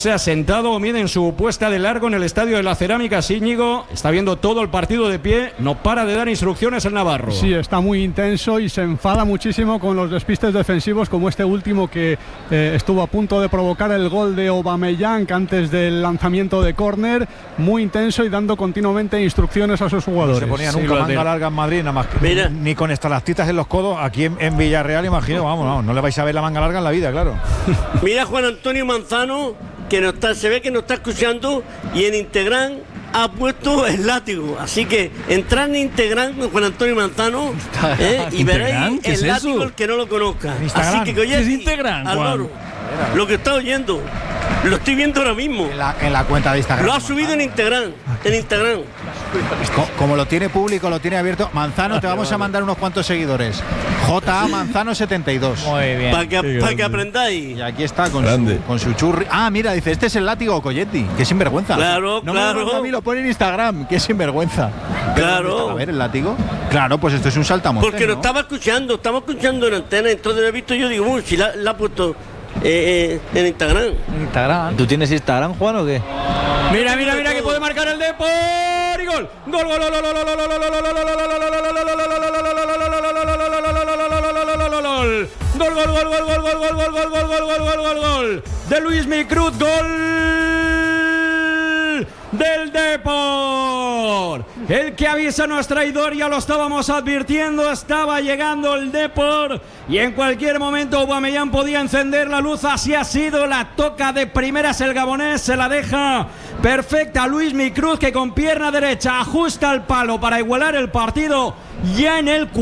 Se ha sentado Omid en su puesta de largo en el Estadio de la Cerámica. Íñigo está viendo todo el partido de pie, no para de dar instrucciones el navarro. Sí, está muy intenso y se enfada muchísimo con los despistes defensivos, como este último que estuvo a punto de provocar el gol de Aubameyang antes del lanzamiento de córner. Muy intenso y dando continuamente instrucciones a sus jugadores. No se ponía nunca manga larga en Madrid, nada más que, ni con estalactitas en los codos. Aquí en Villarreal, imagino, vamos, no le vais a ver la manga larga en la vida, claro. Mira Juan Antonio Manzano, que no está, se ve que nos está escuchando, y en Instagram ha puesto el látigo. Así que entrad en Instagram con Juan Antonio Manzano y veréis el látigo, el que no lo conozca. Así que oye, ¿qué es Instagram, Álvaro, lo que está oyendo, lo estoy viendo ahora mismo. En la cuenta de Instagram. Lo ha subido en Instagram. Como lo tiene público, lo tiene abierto. Manzano, te vamos a mandar unos cuantos seguidores. J.A. Manzano 72. Muy bien. Para que aprendáis. Y aquí está con su churri. Ah, mira, dice, este es el látigo Coyetti. Qué sinvergüenza. Claro, no claro. Me lo a mí, lo pone en Instagram. Qué sinvergüenza. Claro. A ver, el látigo. Claro, pues esto es un saltamontes. Porque lo estamos escuchando en antena. Entonces lo he visto, yo digo, si la ha puesto en Instagram. ¿Tú tienes Instagram, Juan, o qué? Mira que puede marcar el Depor y gol. Gol. Gol de Luismi Cruz, gol del Depor. El que avisa no es traidor, ya lo estábamos advirtiendo, estaba llegando el Depor y en cualquier momento Aubameyang podía encender la luz. Así ha sido, la toca de primeras el gabonés, se la deja perfecta Luismi Cruz, que con pierna derecha ajusta el palo para igualar el partido. Ya en el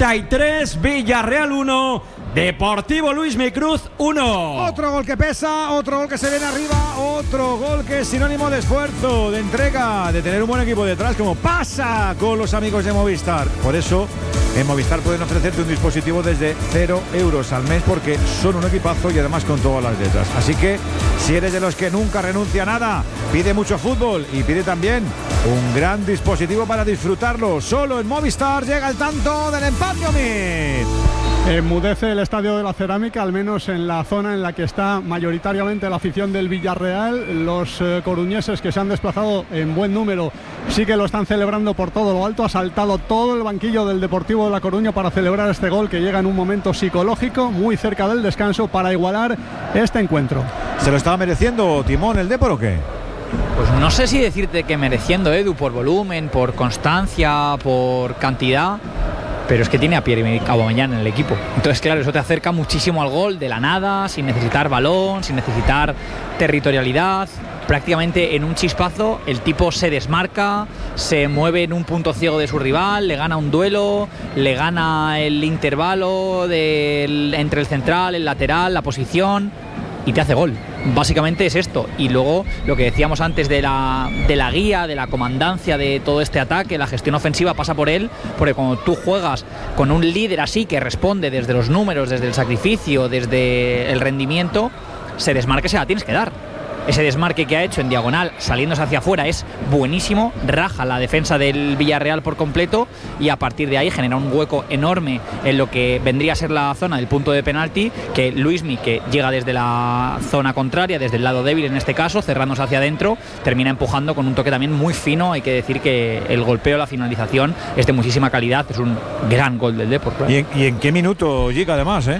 43, Villarreal 1, Deportivo Luismi Cruz 1. Otro gol que pesa, otro gol que se viene arriba, otro gol que es sinónimo de esfuerzo, de entrega, de tener un buen equipo detrás, como pasa con los amigos de Movistar. Por eso en Movistar pueden ofrecerte un dispositivo desde 0 euros al mes, porque son un equipazo y además con todas las letras. Así que si eres de los que nunca renuncia a nada, pide mucho fútbol y pide también un gran dispositivo para disfrutarlo. Solo en Movistar llega el tanto del empate, Omid. Enmudece el Estadio de la Cerámica, al menos en la zona en la que está mayoritariamente la afición del Villarreal. Los coruñeses, que se han desplazado en buen número, sí que lo están celebrando por todo lo alto. Ha saltado todo el banquillo del Deportivo de La Coruña para celebrar este gol, que llega en un momento psicológico muy cerca del descanso para igualar este encuentro. ¿Se lo estaba mereciendo Timón el Depor o qué? Pues no sé si decirte que mereciendo, Edu, por volumen, por constancia, por cantidad, pero es que tiene a Pierre Aubameyang en el equipo. Entonces, claro, eso te acerca muchísimo al gol de la nada, sin necesitar balón, sin necesitar territorialidad. Prácticamente en un chispazo el tipo se desmarca, se mueve en un punto ciego de su rival, le gana un duelo, le gana el intervalo entre el central, el lateral, la posición, y te hace gol. Básicamente es esto. Y luego lo que decíamos antes de la guía, de la comandancia de todo este ataque, la gestión ofensiva pasa por él, porque cuando tú juegas con un líder así que responde desde los números, desde el sacrificio, desde el rendimiento, se desmarque, se la tienes que dar. Ese desmarque que ha hecho en diagonal, saliéndose hacia afuera, es buenísimo, raja la defensa del Villarreal por completo y a partir de ahí genera un hueco enorme en lo que vendría a ser la zona del punto de penalti, que Luismi, que llega desde la zona contraria, desde el lado débil en este caso, cerrándose hacia adentro, termina empujando con un toque también muy fino. Hay que decir que el golpeo, la finalización es de muchísima calidad, es un gran gol del Depor. ¿Y en qué minuto llega además,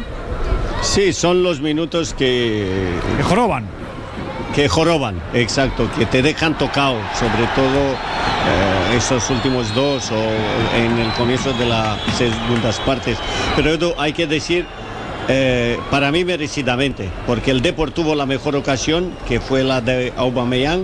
Sí, son los minutos que joroban. Que joroban, exacto, que te dejan tocado, sobre todo esos últimos dos o en el comienzo de las segundas partes. Pero Edu, hay que decir, para mí merecidamente, porque el Depor tuvo la mejor ocasión, que fue la de Aubameyang,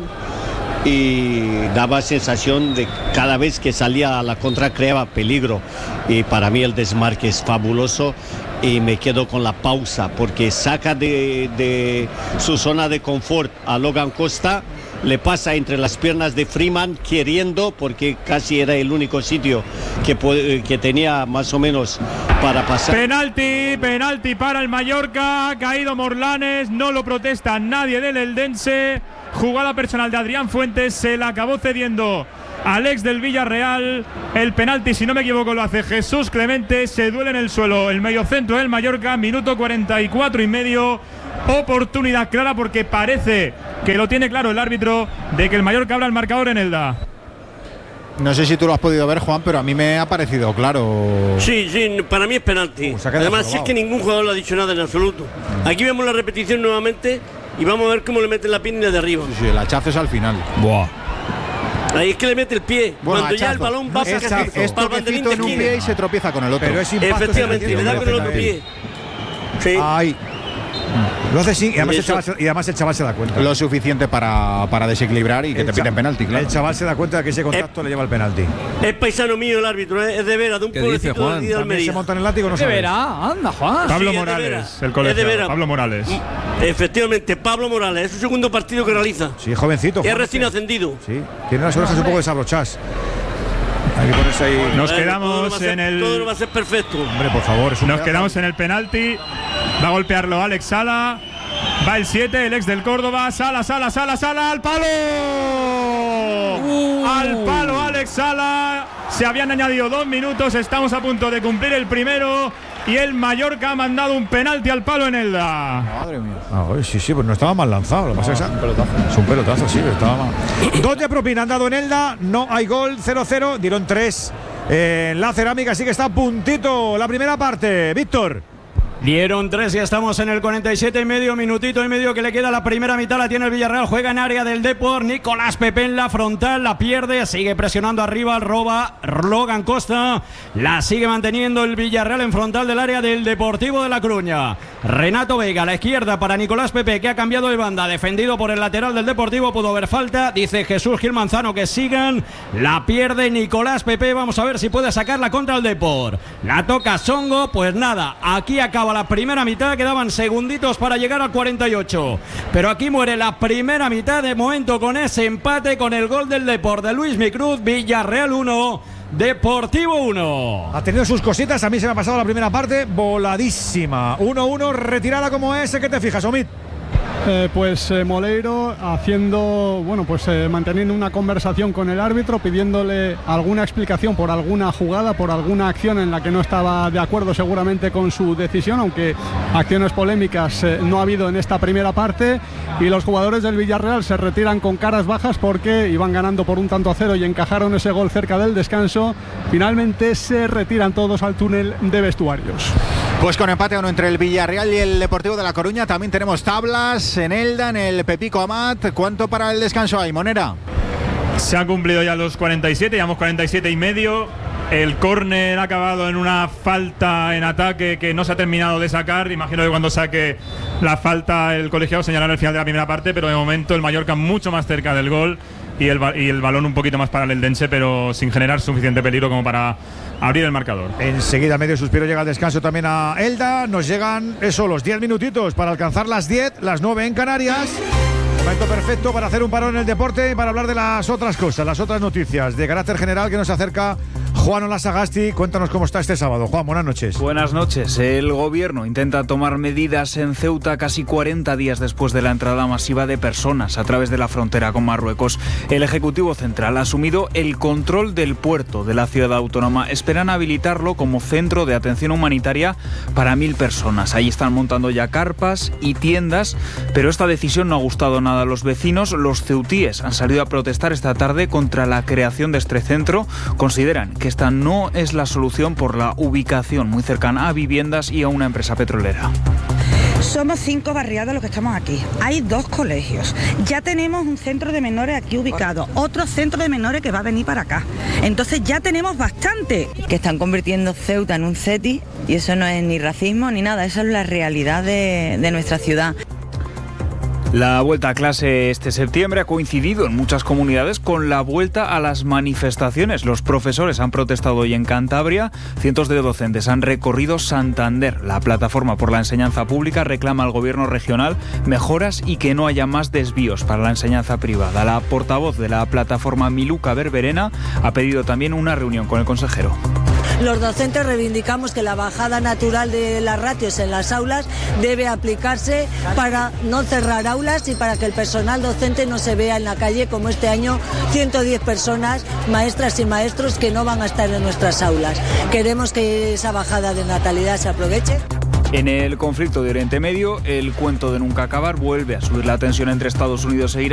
y daba sensación de cada vez que salía a la contra creaba peligro, y para mí el desmarque es fabuloso. Y me quedo con la pausa, porque saca de su zona de confort a Logan Costa, le pasa entre las piernas de Freeman queriendo, porque casi era el único sitio que tenía más o menos para pasar. Penalti para el Mallorca, ha caído Morlanes, no lo protesta nadie del Eldense. Jugada personal de Adrián Fuentes, se la acabó cediendo Alex del Villarreal. El penalti, si no me equivoco, lo hace Jesús Clemente. Se duele en el suelo el mediocentro del Mallorca, minuto 44 y medio. Oportunidad clara, porque parece que lo tiene claro el árbitro de que el Mallorca abra el marcador en Elda. No sé si tú lo has podido ver, Juan, pero a mí me ha parecido claro. Sí, para mí es penalti. Además, si es que ningún jugador le ha dicho nada en absoluto. Aquí vemos la repetición nuevamente y vamos a ver cómo le meten la pierna de arriba. Sí, el hachazo es al final. Buah. Ahí es que le mete el pie. Bueno, cuando hachazo. ya el balón va es toquecito en un pie y se tropieza con el otro. Pero es impacto. Efectivamente, le da con el otro pie. Sí. Ay. Lo hace sí, y además el chaval se da cuenta. Lo suficiente para desequilibrar y que te piten penalti, claro. El chaval se da cuenta de que ese contacto le lleva al penalti. Es paisano mío el árbitro, es de veras, de un pueblecito de ¿También Almería. se monta en el látigo? No ¿De sabes. veras? Anda, Juan. Pablo Sí, Morales, el es colegiado. de veras. Pablo Morales. Efectivamente, Pablo Morales, es su segundo partido que realiza. Sí, jovencito. Es recién ascendido. Sí, tiene las orejas un poco desabrochadas. Hay que ponerse ahí. Nos Todo quedamos va a ser- en el. Todo va a ser perfecto. Hombre, por favor. Es un Nos pedazo. quedamos en el penalti. Va a golpearlo Alex Sala. Va el 7, el ex del Córdoba. Sala, al palo. Al palo Alex Sala. Se habían añadido 2 minutos. Estamos a punto de cumplir el primero. Y el Mallorca ha mandado un penalti al palo en Elda. Madre mía. Sí, pues no estaba mal lanzado. Lo que pasa es un pelotazo, sí, pero estaba mal. 2 de propina han dado en Elda. No hay gol, 0-0. Dieron 3 en la Cerámica, así que está a puntito la primera parte. Víctor. Dieron 3 y estamos en el 47 y medio, minutito y medio que le queda la primera mitad, la tiene el Villarreal, juega en área del Depor, Nicolás Pepe en la frontal, la pierde, sigue presionando arriba, roba Logan Costa, la sigue manteniendo el Villarreal en frontal del área del Deportivo de La Coruña. Renato Vega a la izquierda para Nicolás Pepe, que ha cambiado de banda, defendido por el lateral del Deportivo, pudo haber falta, dice Jesús Gil Manzano que sigan, la pierde Nicolás Pepe, vamos a ver si puede sacarla contra el Depor. La toca Songo, pues nada, aquí acaba la primera mitad, quedaban segunditos para llegar al 48, pero aquí muere la primera mitad de momento con ese empate, con el gol del Depor de Luis Micruz. Villarreal 1, Deportivo 1. Ha tenido sus cositas, a mí se me ha pasado la primera parte voladísima. 1-1, retirada como ese, ¿qué te fijas, Omid? Moleiro haciendo, manteniendo una conversación con el árbitro, pidiéndole alguna explicación por alguna jugada, por alguna acción en la que no estaba de acuerdo seguramente con su decisión, aunque acciones polémicas no ha habido en esta primera parte, y los jugadores del Villarreal se retiran con caras bajas porque iban ganando por 1-0 y encajaron ese gol cerca del descanso. Finalmente se retiran todos al túnel de vestuarios. Pues con empate 1 entre el Villarreal y el Deportivo de La Coruña. También tenemos tablas en Elda, en el Pepico Amat. ¿Cuánto para el descanso hay, Monera? Se han cumplido ya los 47, llevamos 47 y medio. El córner ha acabado en una falta en ataque que no se ha terminado de sacar. Imagino que cuando saque la falta el colegiado señalará el final de la primera parte, pero de momento el Mallorca mucho más cerca del gol y el balón un poquito más para el eldense, pero sin generar suficiente peligro como para abrir el marcador. Enseguida, medio suspiro, llega el descanso también a Elda. Nos llegan los 10 minutitos para alcanzar las 10, las 9 en Canarias. Momento perfecto para hacer un parón en el deporte y para hablar de las otras cosas, las otras noticias de carácter general que nos acerca Juan Olasagasti. Cuéntanos cómo está este sábado. Juan, buenas noches. Buenas noches. El gobierno intenta tomar medidas en Ceuta casi 40 días después de la entrada masiva de personas a través de la frontera con Marruecos. El Ejecutivo Central ha asumido el control del puerto de la ciudad autónoma. Esperan habilitarlo como centro de atención humanitaria para 1.000 personas. Ahí están montando ya carpas y tiendas, pero esta decisión no ha gustado nada a los vecinos. Los ceutíes han salido a protestar esta tarde contra la creación de este centro. Consideran que esta no es la solución por la ubicación muy cercana a viviendas y a una empresa petrolera. Somos 5 barriadas los que estamos aquí. Hay 2 colegios. Ya tenemos un centro de menores aquí ubicado. Otro centro de menores que va a venir para acá. Entonces ya tenemos bastante. Que están convirtiendo Ceuta en un CETI y eso no es ni racismo ni nada. Eso es la realidad de nuestra ciudad. La vuelta a clase este septiembre ha coincidido en muchas comunidades con la vuelta a las manifestaciones. Los profesores han protestado hoy en Cantabria, cientos de docentes han recorrido Santander. La plataforma por la enseñanza pública reclama al gobierno regional mejoras y que no haya más desvíos para la enseñanza privada. La portavoz de la plataforma, Miluca Berberena, ha pedido también una reunión con el consejero. Los docentes reivindicamos que la bajada natural de las ratios en las aulas debe aplicarse para no cerrar aulas y para que el personal docente no se vea en la calle como este año 110 personas, maestras y maestros que no van a estar en nuestras aulas. Queremos que esa bajada de natalidad se aproveche. En el conflicto de Oriente Medio, el cuento de nunca acabar vuelve a subir la tensión entre Estados Unidos e Irán.